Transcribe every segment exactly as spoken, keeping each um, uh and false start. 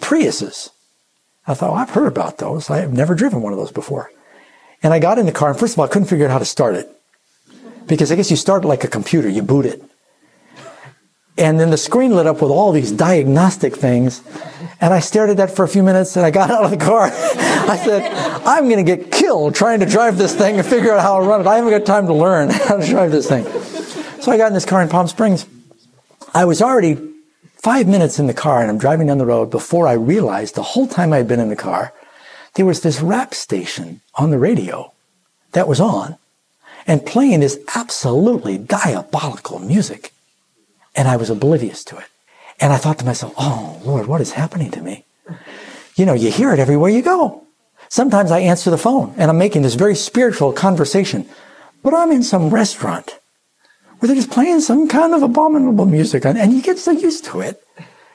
Priuses. I thought, well, I've heard about those. I have never driven one of those before. And I got in the car, and first of all, I couldn't figure out how to start it. Because I guess you start it like a computer. You boot it. And then the screen lit up with all these diagnostic things. And I stared at that for a few minutes, and I got out of the car. I said, I'm going to get killed trying to drive this thing and figure out how to run it. I haven't got time to learn how to drive this thing. So I got in this car in Palm Springs. I was already five minutes in the car, and I'm driving down the road before I realized the whole time I'd been in the car, there was this rap station on the radio that was on and playing this absolutely diabolical music. And I was oblivious to it. And I thought to myself, oh, Lord, what is happening to me? You know, you hear it everywhere you go. Sometimes I answer the phone and I'm making this very spiritual conversation, but I'm in some restaurant where they're just playing some kind of abominable music, and you get so used to it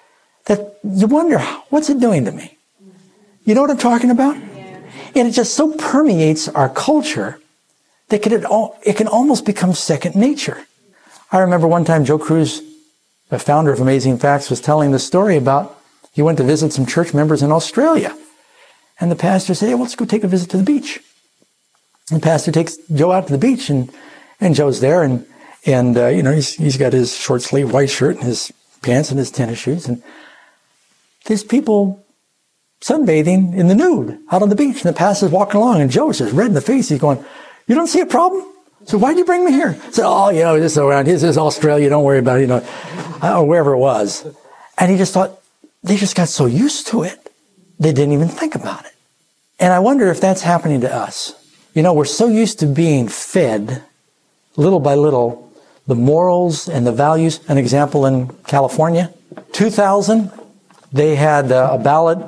that you wonder, what's it doing to me? You know what I'm talking about? Yeah. And it just so permeates our culture that it, it can almost become second nature. I remember one time Joe Cruz, the founder of Amazing Facts, was telling the story about he went to visit some church members in Australia. And the pastor said, hey, well, let's go take a visit to the beach. And the pastor takes Joe out to the beach, and, and Joe's there, and, and uh, you know, he's, he's got his short sleeve white shirt and his pants and his tennis shoes. And there's people sunbathing in the nude out on the beach. And the pastor's walking along, and Joe is just red in the face. He's going, you don't see a problem? So why'd you bring me here? I said, oh, you know, this is around. This is Australia. Don't worry about it, you know, or wherever it was. And he just thought, they just got so used to it, they didn't even think about it. And I wonder if that's happening to us. You know, we're so used to being fed, little by little, the morals and the values. An example in California, two thousand, they had a ballot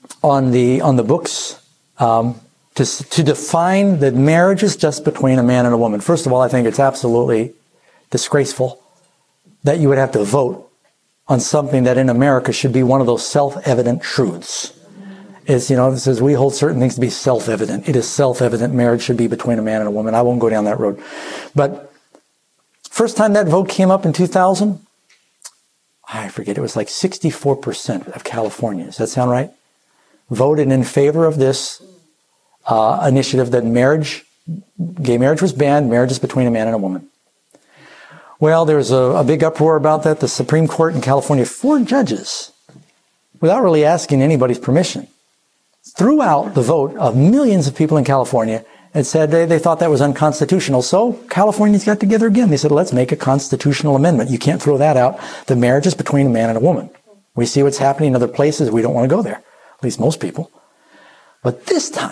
on the on the books um, to to define that marriage is just between a man and a woman. First of all, I think it's absolutely disgraceful that you would have to vote on something that in America should be one of those self-evident truths. It's, you know, it says we hold certain things to be self-evident. It is self-evident marriage should be between a man and a woman. I won't go down that road. But first time that vote came up in two thousand, I forget, it was like sixty-four percent of Californians, does that sound right? Voted in favor of this uh, initiative that marriage, gay marriage was banned, marriage is between a man and a woman. Well, there was a, a big uproar about that. The Supreme Court in California, four judges, without really asking anybody's permission, threw out the vote of millions of people in California and said they, they thought that was unconstitutional. So Californians got together again. They said, let's make a constitutional amendment. You can't throw that out. The marriage is between a man and a woman. We see what's happening in other places. We don't want to go there, at least most people. But this time,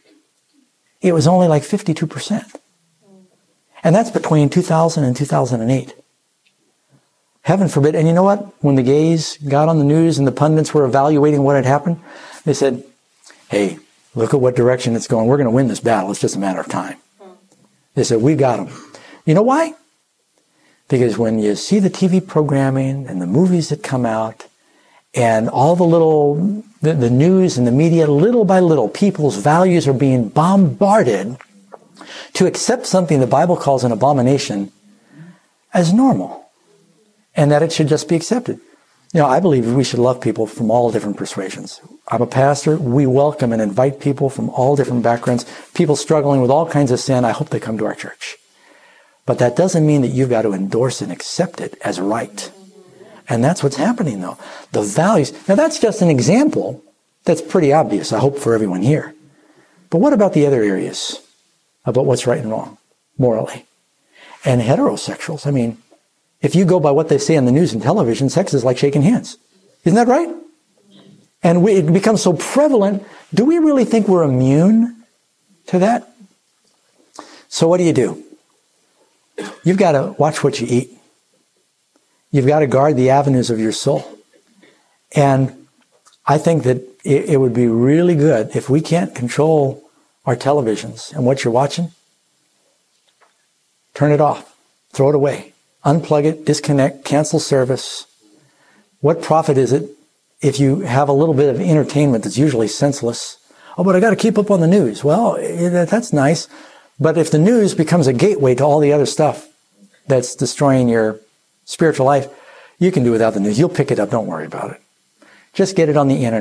it was only like fifty-two percent. And that's between two thousand and two thousand eight. Heaven forbid. And you know what? When the gays got on the news and the pundits were evaluating what had happened, they said, hey, look at what direction it's going. We're going to win this battle. It's just a matter of time. They said, we got them. You know why? Because when you see the T V programming and the movies that come out and all the little, the, the news and the media, little by little, people's values are being bombarded to accept something the Bible calls an abomination as normal, and that it should just be accepted. You know, I believe we should love people from all different persuasions. I'm a pastor. We welcome and invite people from all different backgrounds, people struggling with all kinds of sin. I hope they come to our church. But that doesn't mean that you've got to endorse and accept it as right. And that's what's happening, though. The values. Now, that's just an example that's pretty obvious, I hope, for everyone here. But what about the other areas about what's right and wrong, morally? And heterosexuals, I mean, if you go by what they say on the news and television, sex is like shaking hands. Isn't that right? And we, it becomes so prevalent. Do we really think we're immune to that? So what do you do? You've got to watch what you eat. You've got to guard the avenues of your soul. And I think that it, it would be really good if we can't control our televisions and what you're watching. Turn it off. Throw it away. Unplug it, disconnect, cancel service. What profit is it if you have a little bit of entertainment that's usually senseless? Oh, but I got to keep up on the news. Well, that's nice. But if the news becomes a gateway to all the other stuff that's destroying your spiritual life, you can do without the news. You'll pick it up. Don't worry about it. Just get it on the internet.